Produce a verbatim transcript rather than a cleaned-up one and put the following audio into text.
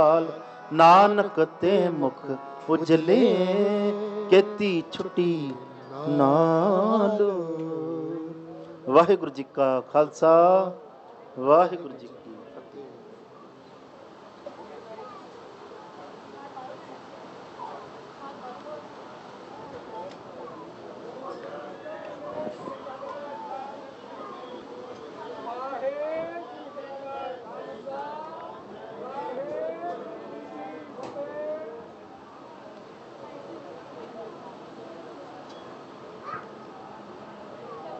ਨਾਨਕ ਤੇ ਮੁਖ ਉਜਲੇ, ਕੀਤੀ ਛੁੱਟੀ ਨਾਲ। ਵਾਹਿਗੁਰੂ ਜੀ ਕਾ ਖਾਲਸਾ, ਵਾਹਿਗੁਰੂ ਜੀ